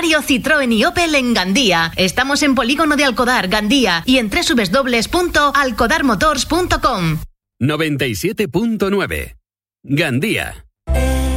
concesionario Citroën y Opel en Gandía. Estamos en Polígono de Alcodar, Gandía, y en www.alcodarmotors.com. 97.9 Gandía.